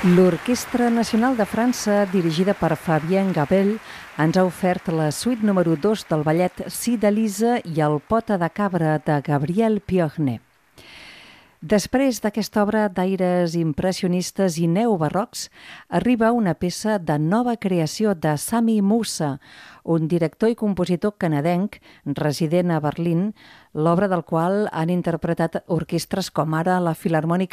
L'Orquestra Nacional de França, dirigida per Fabien Gabel, ens ha ofert la suite número 2 del ballet Cydalise i el Pota de cabra de Gabriel Piornet. Després d'aquesta obra d'aires impressionistes i neobarrocs, arriba una peça de nova creació de Sami Moussa, un director i compositor canadenc resident a Berlín, l'obra del qual han interpretat orquestres com ara la Filharmònica